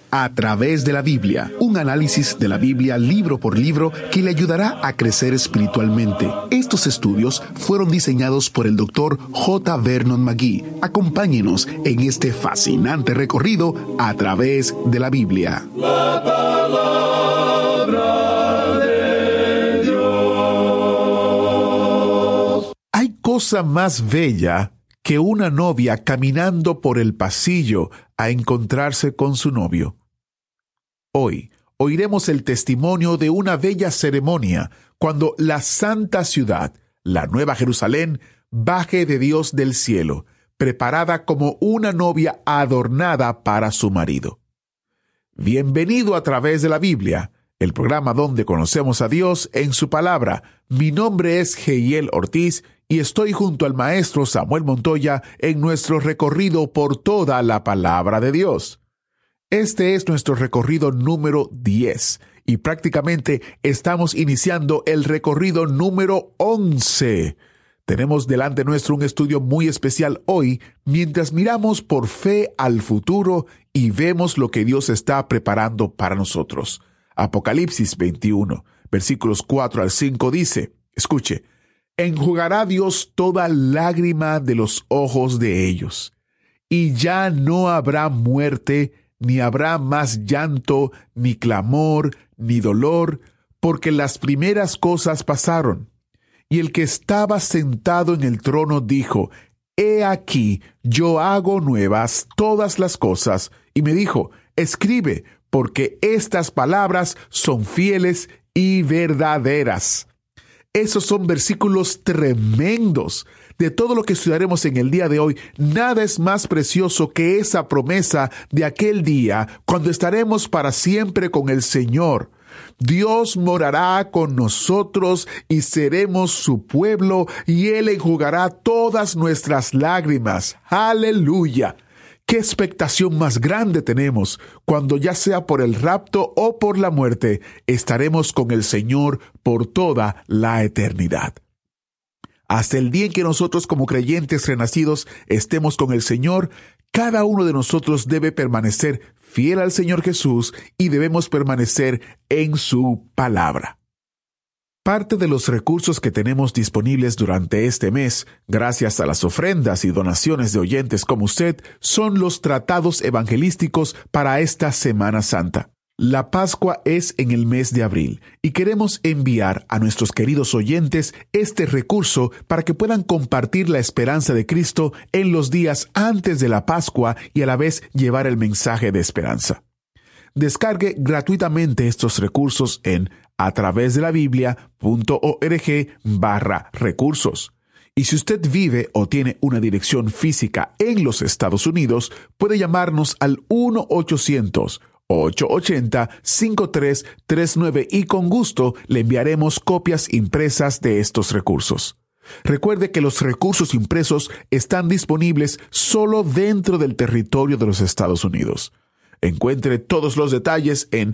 A través de la Biblia, un análisis de la Biblia libro por libro que le ayudará a crecer espiritualmente. Estos estudios fueron diseñados por el Dr. J. Vernon McGee. Acompáñenos en este fascinante recorrido a través de la Biblia. La palabra de Dios. Hay cosa más bella que una novia caminando por el pasillo a encontrarse con su novio. Hoy oiremos el testimonio de una bella ceremonia cuando la santa ciudad, la Nueva Jerusalén, baje de Dios del cielo, preparada como una novia adornada para su marido. Bienvenido a través de la Biblia, el programa donde conocemos a Dios en su palabra. Mi nombre es Heiel Ortiz y estoy junto al maestro Samuel Montoya en nuestro recorrido por toda la palabra de Dios. Este es nuestro recorrido número 10 y prácticamente estamos iniciando el recorrido número 11. Tenemos delante nuestro un estudio muy especial hoy mientras miramos por fe al futuro y vemos lo que Dios está preparando para nosotros. Apocalipsis 21, versículos 4 al 5 dice, escuche, enjugará Dios toda lágrima de los ojos de ellos, y ya no habrá muerte, ni habrá más llanto, ni clamor, ni dolor, porque las primeras cosas pasaron. Y el que estaba sentado en el trono dijo, He aquí, yo hago nuevas todas las cosas. Y me dijo, escribe, porque estas palabras son fieles y verdaderas. Esos son versículos tremendos. De todo lo que estudiaremos en el día de hoy, nada es más precioso que esa promesa de aquel día cuando estaremos para siempre con el Señor. Dios morará con nosotros y seremos su pueblo, y Él enjugará todas nuestras lágrimas. ¡Aleluya! ¡Qué expectación más grande tenemos! Cuando ya sea por el rapto o por la muerte, estaremos con el Señor por toda la eternidad. Hasta el día en que nosotros como creyentes renacidos estemos con el Señor, cada uno de nosotros debe permanecer fiel al Señor Jesús y debemos permanecer en su palabra. Parte de los recursos que tenemos disponibles durante este mes, gracias a las ofrendas y donaciones de oyentes como usted, son los tratados evangelísticos para esta Semana Santa. La Pascua es en el mes de abril y queremos enviar a nuestros queridos oyentes este recurso para que puedan compartir la esperanza de Cristo en los días antes de la Pascua y a la vez llevar el mensaje de esperanza. Descargue gratuitamente estos recursos en atravesdelabiblia.org/recursos. Y si usted vive o tiene una dirección física en los Estados Unidos, puede llamarnos al 1-800-880-5339 y con gusto le enviaremos copias impresas de estos recursos. Recuerde que los recursos impresos están disponibles solo dentro del territorio de los Estados Unidos. Encuentre todos los detalles en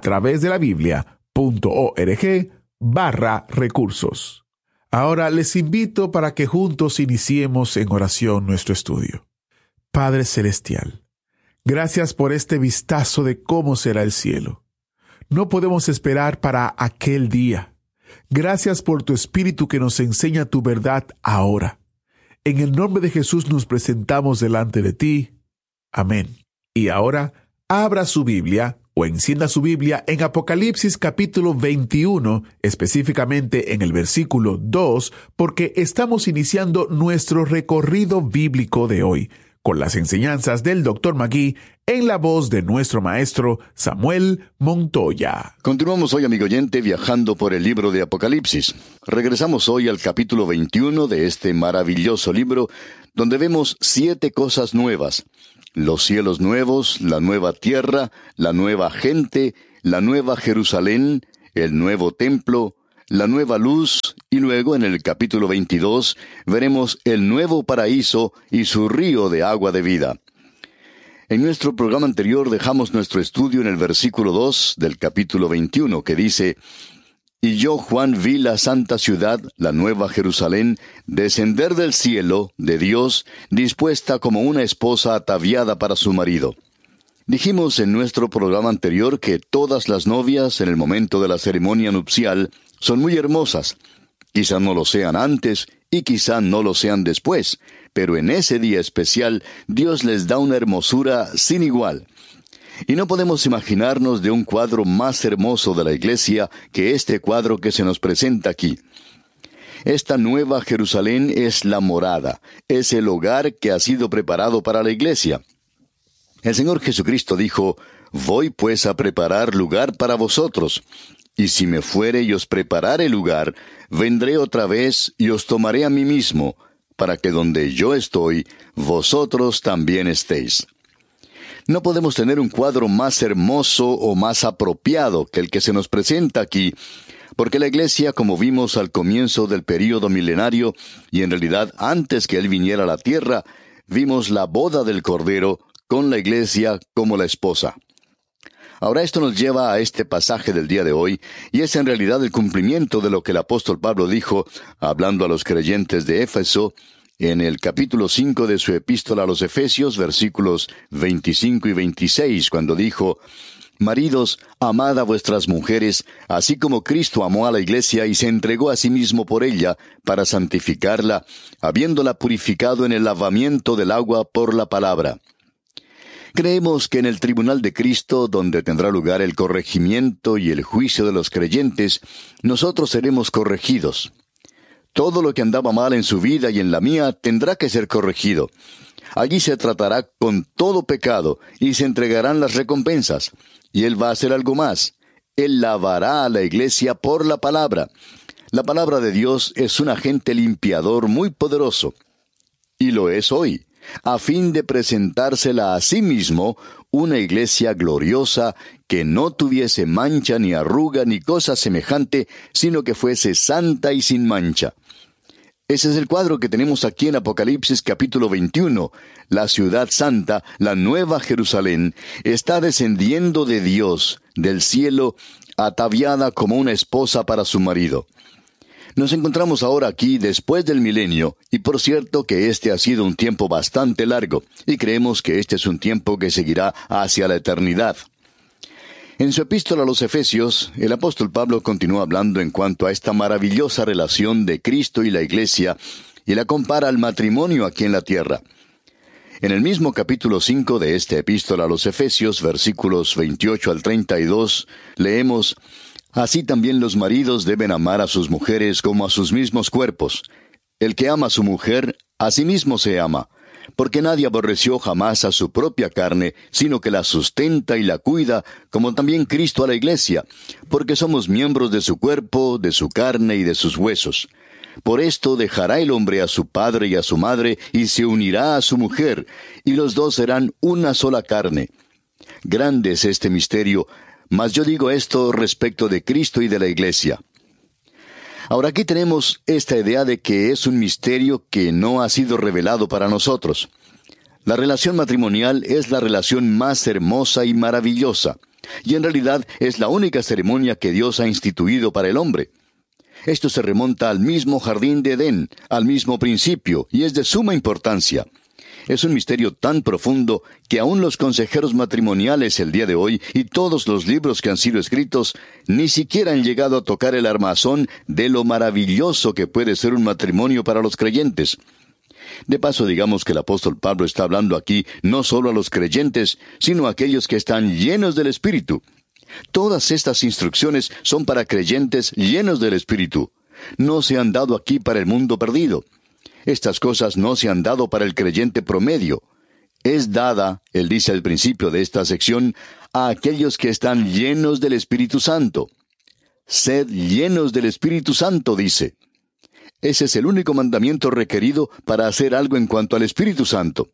atravesdelabiblia.org/recursos. Ahora les invito para que juntos iniciemos en oración nuestro estudio. Padre Celestial, gracias por este vistazo de cómo será el cielo. No podemos esperar para aquel día. Gracias por tu Espíritu que nos enseña tu verdad ahora. En el nombre de Jesús nos presentamos delante de ti. Amén. Y ahora, abra su Biblia o encienda su Biblia en Apocalipsis capítulo 21, específicamente en el versículo 2, porque estamos iniciando nuestro recorrido bíblico de hoy, con las enseñanzas del Dr. McGee en la voz de nuestro maestro Samuel Montoya. Continuamos hoy, amigo oyente, viajando por el libro de Apocalipsis. Regresamos hoy al capítulo 21 de este maravilloso libro, donde vemos 7 cosas nuevas. Los cielos nuevos, la nueva tierra, la nueva gente, la nueva Jerusalén, el nuevo templo, la nueva luz, y luego en el capítulo 22 veremos el nuevo paraíso y su río de agua de vida. En nuestro programa anterior dejamos nuestro estudio en el versículo 2 del capítulo 21, que dice: Y yo, Juan, vi la santa ciudad, la nueva Jerusalén, descender del cielo, de Dios, dispuesta como una esposa ataviada para su marido. Dijimos en nuestro programa anterior que todas las novias en el momento de la ceremonia nupcial son muy hermosas. Quizá no lo sean antes y quizá no lo sean después, pero en ese día especial Dios les da una hermosura sin igual. Y no podemos imaginarnos de un cuadro más hermoso de la iglesia que este cuadro que se nos presenta aquí. Esta nueva Jerusalén es la morada, es el hogar que ha sido preparado para la iglesia. El Señor Jesucristo dijo: «Voy pues a preparar lugar para vosotros, y si me fuere y os preparare lugar, vendré otra vez y os tomaré a mí mismo, para que donde yo estoy, vosotros también estéis». No podemos tener un cuadro más hermoso o más apropiado que el que se nos presenta aquí, porque la iglesia, como vimos al comienzo del período milenario, y en realidad antes que Él viniera a la tierra, vimos la boda del Cordero con la iglesia como la esposa. Ahora esto nos lleva a este pasaje del día de hoy, y es en realidad el cumplimiento de lo que el apóstol Pablo dijo, hablando a los creyentes de Éfeso, en el capítulo 5 de su epístola a los Efesios, versículos 25 y 26, cuando dijo: «Maridos, amad a vuestras mujeres, así como Cristo amó a la iglesia y se entregó a sí mismo por ella, para santificarla, habiéndola purificado en el lavamiento del agua por la palabra». Creemos que en el tribunal de Cristo, donde tendrá lugar el corregimiento y el juicio de los creyentes, nosotros seremos corregidos. Todo lo que andaba mal en su vida y en la mía tendrá que ser corregido. Allí se tratará con todo pecado y se entregarán las recompensas. Y Él va a hacer algo más. Él lavará a la iglesia por la palabra. La palabra de Dios es un agente limpiador muy poderoso. Y lo es hoy, a fin de presentársela a sí mismo una iglesia gloriosa que no tuviese mancha ni arruga ni cosa semejante, sino que fuese santa y sin mancha. Ese es el cuadro que tenemos aquí en Apocalipsis capítulo 21. La ciudad santa, la nueva Jerusalén, está descendiendo de Dios, del cielo, ataviada como una esposa para su marido. Nos encontramos ahora aquí después del milenio, y por cierto que este ha sido un tiempo bastante largo, y creemos que este es un tiempo que seguirá hacia la eternidad. En su epístola a los Efesios, el apóstol Pablo continúa hablando en cuanto a esta maravillosa relación de Cristo y la iglesia, y la compara al matrimonio aquí en la tierra. En el mismo capítulo 5 de esta epístola a los Efesios, versículos 28 al 32, leemos: «Así también los maridos deben amar a sus mujeres como a sus mismos cuerpos. El que ama a su mujer, a sí mismo se ama, porque nadie aborreció jamás a su propia carne, sino que la sustenta y la cuida, como también Cristo a la iglesia, porque somos miembros de su cuerpo, de su carne y de sus huesos. Por esto dejará el hombre a su padre y a su madre, y se unirá a su mujer, y los dos serán una sola carne. Grande es este misterio, mas yo digo esto respecto de Cristo y de la iglesia». Ahora aquí tenemos esta idea de que es un misterio que no ha sido revelado para nosotros. La relación matrimonial es la relación más hermosa y maravillosa, y en realidad es la única ceremonia que Dios ha instituido para el hombre. Esto se remonta al mismo jardín de Edén, al mismo principio, y es de suma importancia. Es un misterio tan profundo que aún los consejeros matrimoniales el día de hoy y todos los libros que han sido escritos ni siquiera han llegado a tocar el armazón de lo maravilloso que puede ser un matrimonio para los creyentes. De paso, digamos que el apóstol Pablo está hablando aquí no solo a los creyentes, sino a aquellos que están llenos del Espíritu. Todas estas instrucciones son para creyentes llenos del Espíritu. No se han dado aquí para el mundo perdido. Estas cosas no se han dado para el creyente promedio. Es dada, él dice al principio de esta sección, a aquellos que están llenos del Espíritu Santo. Sed llenos del Espíritu Santo, dice. Ese es el único mandamiento requerido para hacer algo en cuanto al Espíritu Santo.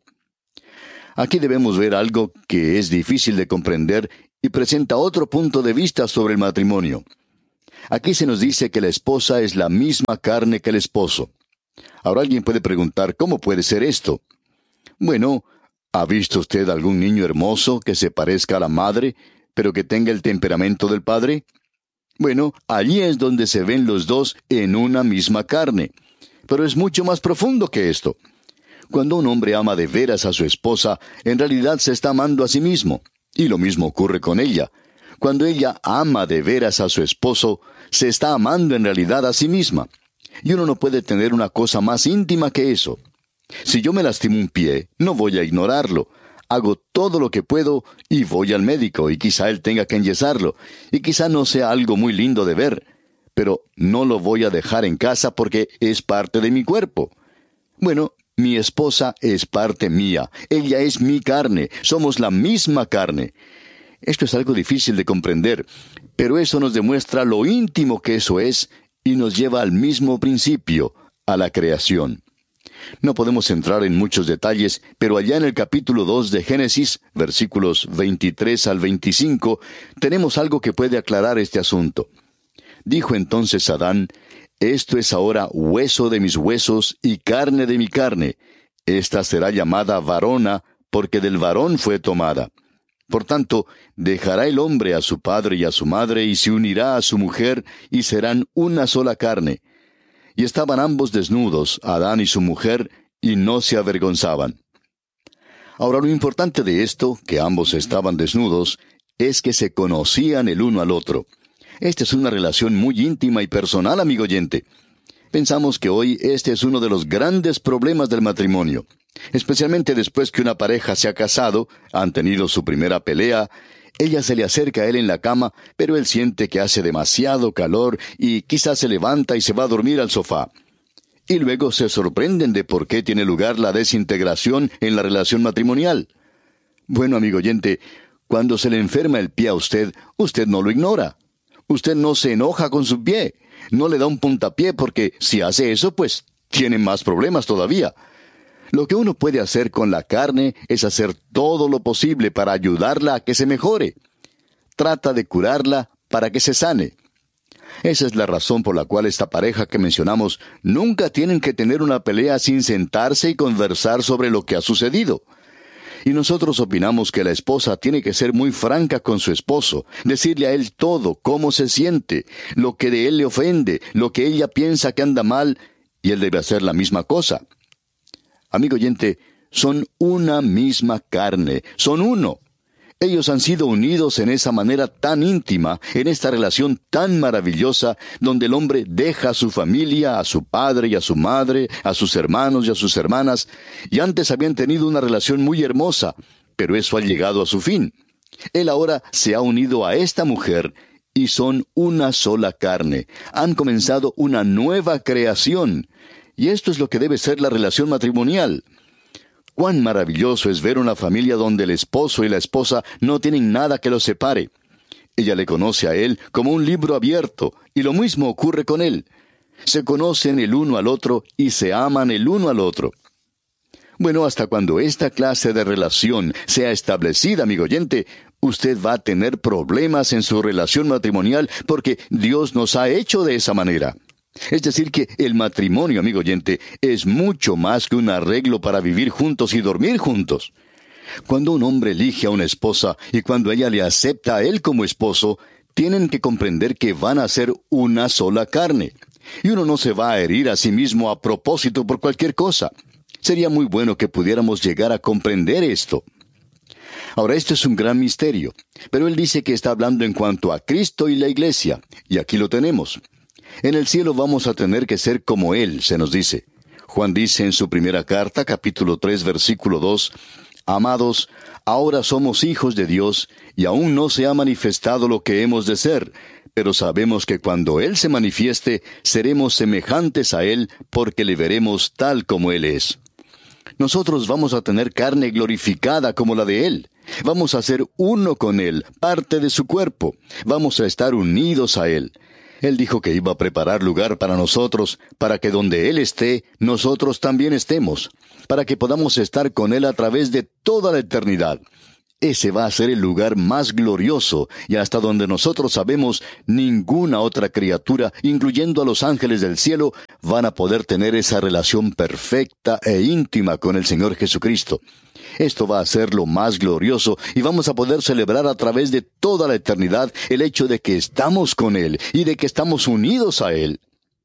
Aquí debemos ver algo que es difícil de comprender y presenta otro punto de vista sobre el matrimonio. Aquí se nos dice que la esposa es la misma carne que el esposo. Ahora alguien puede preguntar, ¿cómo puede ser esto? Bueno, ¿ha visto usted algún niño hermoso que se parezca a la madre, pero que tenga el temperamento del padre? Bueno, allí es donde se ven los dos en una misma carne. Pero es mucho más profundo que esto. Cuando un hombre ama de veras a su esposa, en realidad se está amando a sí mismo. Y lo mismo ocurre con ella. Cuando ella ama de veras a su esposo, se está amando en realidad a sí misma. Y uno no puede tener una cosa más íntima que eso. Si yo me lastimo un pie, no voy a ignorarlo. Hago todo lo que puedo y voy al médico, y quizá él tenga que enyesarlo, y quizá no sea algo muy lindo de ver, pero no lo voy a dejar en casa porque es parte de mi cuerpo. Bueno, mi esposa es parte mía, ella es mi carne, somos la misma carne. Esto es algo difícil de comprender, pero eso nos demuestra lo íntimo que eso es y nos lleva al mismo principio, a la creación. No podemos entrar en muchos detalles, pero allá en el capítulo 2 de Génesis, versículos 23 al 25, tenemos algo que puede aclarar este asunto. Dijo entonces Adán: «Esto es ahora hueso de mis huesos y carne de mi carne. Esta será llamada varona, porque del varón fue tomada. Por tanto, dejará el hombre a su padre y a su madre, y se unirá a su mujer, y serán una sola carne». Y estaban ambos desnudos, Adán y su mujer, y no se avergonzaban. Ahora, lo importante de esto, que ambos estaban desnudos, es que se conocían el uno al otro. Esta es una relación muy íntima y personal, amigo oyente. Pensamos que hoy este es uno de los grandes problemas del matrimonio. Especialmente después que una pareja se ha casado, han tenido su primera pelea, ella se le acerca a él en la cama, pero él siente que hace demasiado calor y quizás se levanta y se va a dormir al sofá. Y luego se sorprenden de por qué tiene lugar la desintegración en la relación matrimonial. Bueno, amigo oyente, cuando se le enferma el pie a usted, usted no lo ignora. Usted no se enoja con su pie, no le da un puntapié porque si hace eso, pues tiene más problemas todavía. Lo que uno puede hacer con la carne es hacer todo lo posible para ayudarla a que se mejore. Trata de curarla para que se sane. Esa es la razón por la cual esta pareja que mencionamos nunca tienen que tener una pelea sin sentarse y conversar sobre lo que ha sucedido. Y nosotros opinamos que la esposa tiene que ser muy franca con su esposo, decirle a él todo, cómo se siente, lo que de él le ofende, lo que ella piensa que anda mal, y él debe hacer la misma cosa. Amigo oyente, son una misma carne, son uno. Ellos han sido unidos en esa manera tan íntima, en esta relación tan maravillosa, donde el hombre deja a su familia, a su padre y a su madre, a sus hermanos y a sus hermanas, y antes habían tenido una relación muy hermosa, pero eso ha llegado a su fin. Él ahora se ha unido a esta mujer, y son una sola carne. Han comenzado una nueva creación. Y esto es lo que debe ser la relación matrimonial. Cuán maravilloso es ver una familia donde el esposo y la esposa no tienen nada que los separe. Ella le conoce a él como un libro abierto, y lo mismo ocurre con él. Se conocen el uno al otro y se aman el uno al otro. Bueno, hasta cuando esta clase de relación sea establecida, amigo oyente, usted va a tener problemas en su relación matrimonial porque Dios nos ha hecho de esa manera. Es decir que el matrimonio, amigo oyente, es mucho más que un arreglo para vivir juntos y dormir juntos. Cuando un hombre elige a una esposa y cuando ella le acepta a él como esposo, tienen que comprender que van a ser una sola carne. Y uno no se va a herir a sí mismo a propósito por cualquier cosa. Sería muy bueno que pudiéramos llegar a comprender esto. Ahora, esto es un gran misterio, pero él dice que está hablando en cuanto a Cristo y la iglesia, y aquí lo tenemos. En el cielo vamos a tener que ser como Él, se nos dice. Juan dice en su primera carta, capítulo 3, versículo 2, «Amados, ahora somos hijos de Dios, y aún no se ha manifestado lo que hemos de ser, pero sabemos que cuando Él se manifieste, seremos semejantes a Él, porque le veremos tal como Él es». Nosotros vamos a tener carne glorificada como la de Él. Vamos a ser uno con Él, parte de su cuerpo. Vamos a estar unidos a Él. Él dijo que iba a preparar lugar para nosotros, para que donde Él esté, nosotros también estemos, para que podamos estar con Él a través de toda la eternidad. Ese va a ser el lugar más glorioso, y hasta donde nosotros sabemos, ninguna otra criatura, incluyendo a los ángeles del cielo, van a poder tener esa relación perfecta e íntima con el Señor Jesucristo. Esto va a ser lo más glorioso, y vamos a poder celebrar a través de toda la eternidad el hecho de que estamos con Él, y de que estamos unidos a Él.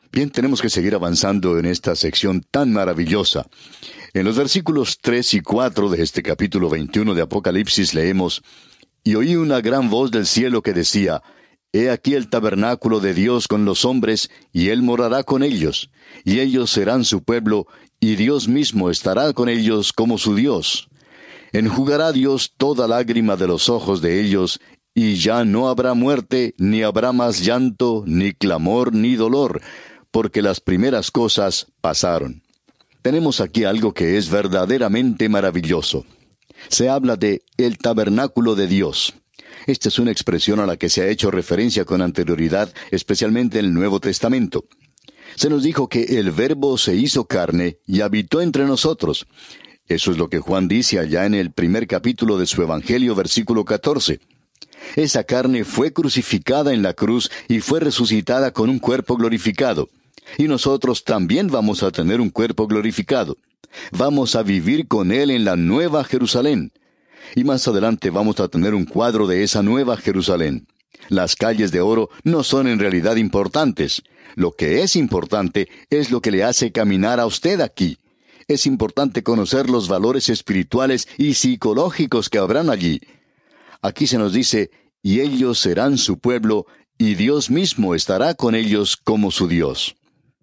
Bien, tenemos que seguir avanzando en esta sección tan maravillosa. En los versículos 3 y 4 de este capítulo 21 de Apocalipsis leemos: Y oí una gran voz del cielo que decía: He aquí el tabernáculo de Dios con los hombres, y Él morará con ellos, y ellos serán su pueblo, y Dios mismo estará con ellos como su Dios. Enjugará Dios toda lágrima de los ojos de ellos, y ya no habrá muerte, ni habrá más llanto, ni clamor, ni dolor, porque las primeras cosas pasaron. Tenemos aquí algo que es verdaderamente maravilloso. Se habla de el tabernáculo de Dios. Esta es una expresión a la que se ha hecho referencia con anterioridad, especialmente en el Nuevo Testamento. Se nos dijo que el Verbo se hizo carne y habitó entre nosotros. Eso es lo que Juan dice allá en el primer capítulo de su Evangelio, versículo 14. Esa carne fue crucificada en la cruz y fue resucitada con un cuerpo glorificado. Y nosotros también vamos a tener un cuerpo glorificado. Vamos a vivir con Él en la Nueva Jerusalén. Y más adelante vamos a tener un cuadro de esa Nueva Jerusalén. Las calles de oro no son en realidad importantes. Lo que es importante es lo que le hace caminar a usted aquí. Es importante conocer los valores espirituales y psicológicos que habrán allí. Aquí se nos dice: y ellos serán su pueblo, y Dios mismo estará con ellos como su Dios.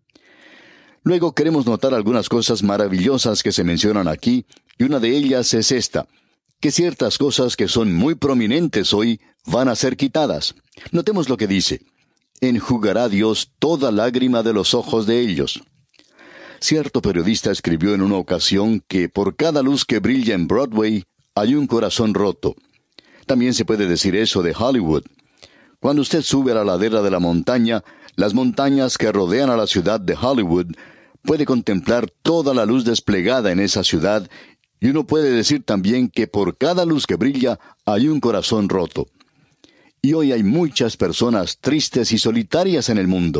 Luego queremos notar algunas cosas maravillosas que se mencionan aquí, y una de ellas es esta: que ciertas cosas que son muy prominentes hoy van a ser quitadas. Notemos lo que dice: enjugará Dios toda lágrima de los ojos de ellos. Cierto periodista escribió en una ocasión que por cada luz que brilla en Broadway hay un corazón roto. También se puede decir eso de Hollywood. Cuando usted sube a la ladera de la montaña, las montañas que rodean a la ciudad de Hollywood, puede contemplar toda la luz desplegada en esa ciudad, y uno puede decir también que por cada luz que brilla hay un corazón roto. Y hoy hay muchas personas tristes y solitarias en el mundo.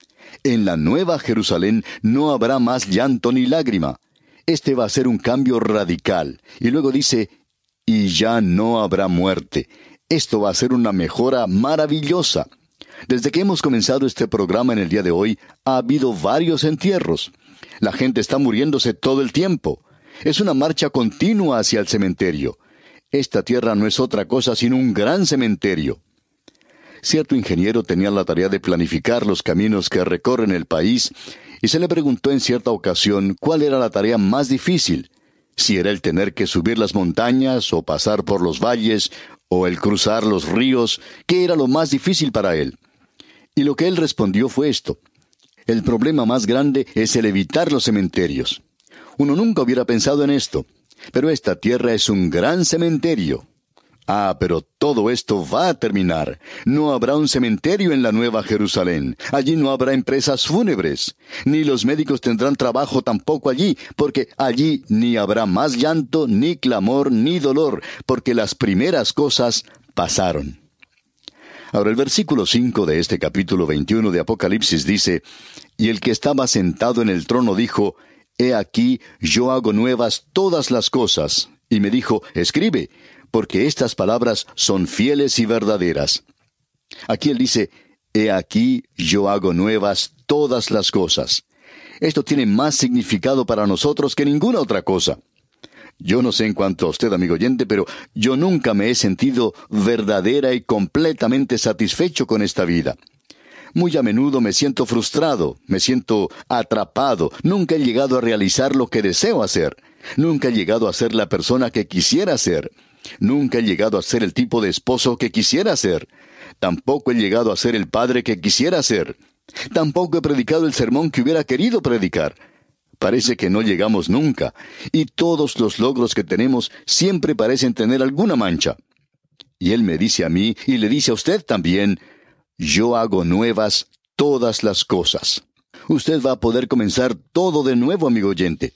En la Nueva Jerusalén no habrá más llanto ni lágrima. Este va a ser un cambio radical. Y luego dice: y ya no habrá muerte. Esto va a ser una mejora maravillosa. Desde que hemos comenzado este programa en el día de hoy, ha habido varios entierros. La gente está muriéndose todo el tiempo. Es una marcha continua hacia el cementerio. Esta tierra no es otra cosa sino un gran cementerio. Cierto ingeniero tenía la tarea de planificar los caminos que recorren el país, y se le preguntó en cierta ocasión cuál era la tarea más difícil. Si era el tener que subir las montañas, o pasar por los valles, o el cruzar los ríos, ¿qué era lo más difícil para él? Y lo que él respondió fue esto: el problema más grande es el evitar los cementerios. Uno nunca hubiera pensado en esto, pero esta tierra es un gran cementerio. Pero todo esto va a terminar. No habrá un cementerio en la Nueva Jerusalén. Allí no habrá empresas fúnebres. Ni los médicos tendrán trabajo tampoco allí, porque allí ni habrá más llanto, ni clamor, ni dolor, porque las primeras cosas pasaron. Ahora el versículo 5 de este capítulo 21 de Apocalipsis dice: y el que estaba sentado en el trono dijo: He aquí, yo hago nuevas todas las cosas. Y me dijo: escribe, porque estas palabras son fieles y verdaderas. Aquí él dice: He aquí, yo hago nuevas todas las cosas. Esto tiene más significado para nosotros que ninguna otra cosa. Yo no sé en cuanto a usted, amigo oyente, pero yo nunca me he sentido verdadera y completamente satisfecho con esta vida. Muy a menudo me siento frustrado, me siento atrapado. Nunca he llegado a realizar lo que deseo hacer. Nunca he llegado a ser la persona que quisiera ser. Nunca he llegado a ser el tipo de esposo que quisiera ser. Tampoco he llegado a ser el padre que quisiera ser. Tampoco he predicado el sermón que hubiera querido predicar. Parece que no llegamos nunca, y todos los logros que tenemos siempre parecen tener alguna mancha. Y él me dice a mí, y le dice a usted también: yo hago nuevas todas las cosas. Usted va a poder comenzar todo de nuevo, amigo oyente.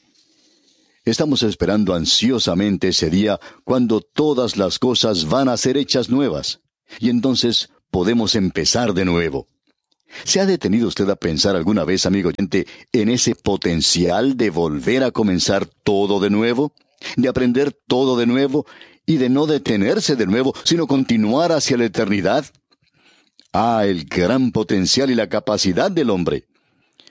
Estamos esperando ansiosamente ese día cuando todas las cosas van a ser hechas nuevas, y entonces podemos empezar de nuevo. ¿Se ha detenido usted a pensar alguna vez, amigo oyente, en ese potencial de volver a comenzar todo de nuevo? De aprender todo de nuevo y de no detenerse de nuevo, sino continuar hacia la eternidad. El gran potencial y la capacidad del hombre.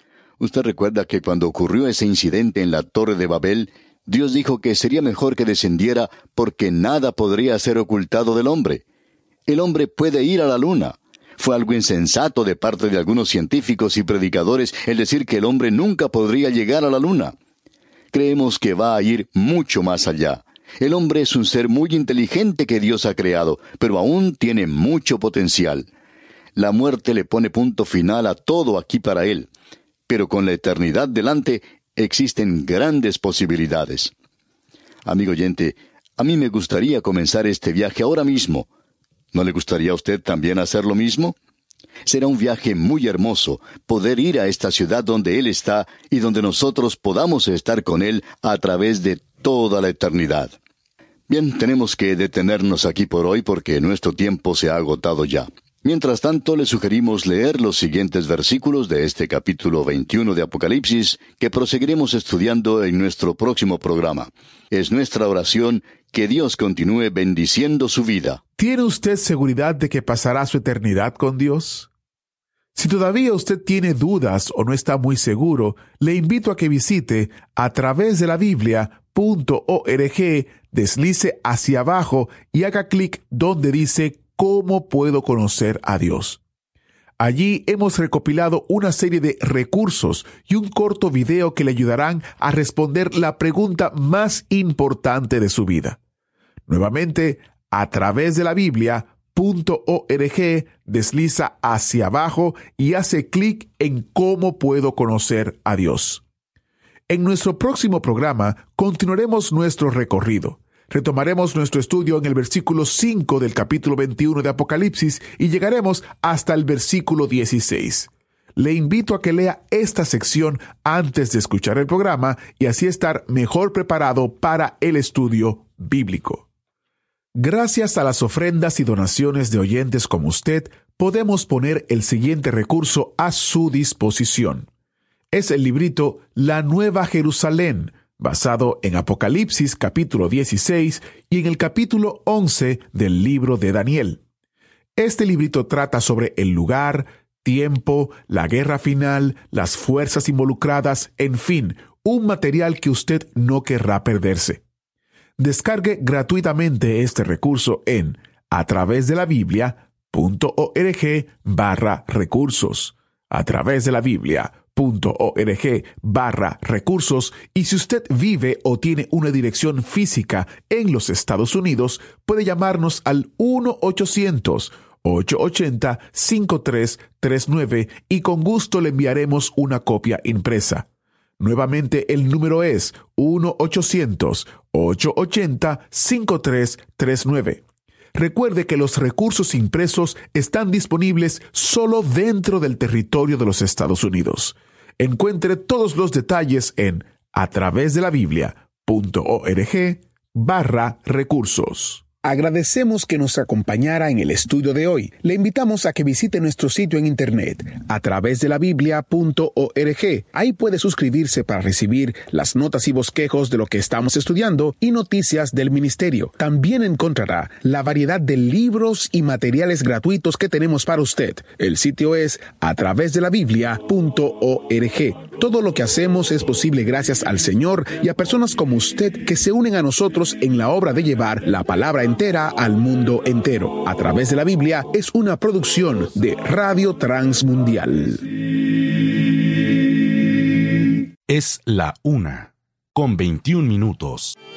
Usted recuerda que cuando ocurrió ese incidente en la Torre de Babel, Dios dijo que sería mejor que descendiera porque nada podría ser ocultado del hombre. El hombre puede ir a la luna. Fue algo insensato de parte de algunos científicos y predicadores el decir que el hombre nunca podría llegar a la luna. Creemos que va a ir mucho más allá. El hombre es un ser muy inteligente que Dios ha creado, pero aún tiene mucho potencial. La muerte le pone punto final a todo aquí para él. Pero con la eternidad delante, existen grandes posibilidades. Amigo oyente, a mí me gustaría comenzar este viaje ahora mismo. ¿No le gustaría a usted también hacer lo mismo? Será un viaje muy hermoso, poder ir a esta ciudad donde Él está y donde nosotros podamos estar con Él a través de toda la eternidad. Bien, tenemos que detenernos aquí por hoy porque nuestro tiempo se ha agotado ya. Mientras tanto, le sugerimos leer los siguientes versículos de este capítulo 21 de Apocalipsis, que proseguiremos estudiando en nuestro próximo programa. Es nuestra oración que Dios continúe bendiciendo su vida. ¿Tiene usted seguridad de que pasará su eternidad con Dios? Si todavía usted tiene dudas o no está muy seguro, le invito a que visite a través de la Biblia.org, deslice hacia abajo y haga clic donde dice ¿Cómo puedo conocer a Dios? Allí hemos recopilado una serie de recursos y un corto video que le ayudarán a responder la pregunta más importante de su vida. Nuevamente, a través de la Biblia.org, desliza hacia abajo y hace clic en ¿Cómo puedo conocer a Dios? En nuestro próximo programa continuaremos nuestro recorrido. Retomaremos nuestro estudio en el versículo 5 del capítulo 21 de Apocalipsis y llegaremos hasta el versículo 16. Le invito a que lea esta sección antes de escuchar el programa y así estar mejor preparado para el estudio bíblico. Gracias a las ofrendas y donaciones de oyentes como usted, podemos poner el siguiente recurso a su disposición. Es el librito La Nueva Jerusalén, basado en Apocalipsis capítulo 16 y en el capítulo 11 del libro de Daniel. Este librito trata sobre el lugar, tiempo, la guerra final, las fuerzas involucradas, en fin, un material que usted no querrá perderse. Descargue gratuitamente este recurso en a través de la Biblia.org/recursos. A través de la Biblia.org/recursos, y si usted vive o tiene una dirección física en los Estados Unidos, puede llamarnos al 1-800-880-5339 y con gusto le enviaremos una copia impresa. Nuevamente el número es 1-800-880-5339. Recuerde que los recursos impresos están disponibles solo dentro del territorio de los Estados Unidos. Encuentre todos los detalles en a través de la Biblia.org/recursos. Agradecemos que nos acompañara en el estudio de hoy. Le invitamos a que visite nuestro sitio en internet a través de la Biblia.org. Ahí puede suscribirse para recibir las notas y bosquejos de lo que estamos estudiando y noticias del ministerio. También encontrará la variedad de libros y materiales gratuitos que tenemos para usted. El sitio es a través de la Biblia.org. Todo lo que hacemos es posible gracias al Señor y a personas como usted que se unen a nosotros en la obra de llevar la palabra entera al mundo entero. A través de la Biblia es una producción de Radio Transmundial. Es la 1:21 minutos.